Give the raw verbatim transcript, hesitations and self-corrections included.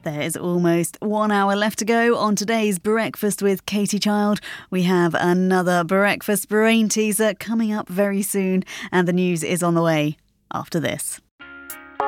There is almost one hour left to go on today's Breakfast with Katie Child. We have another breakfast brain teaser coming up very soon, and the news is on the way after this.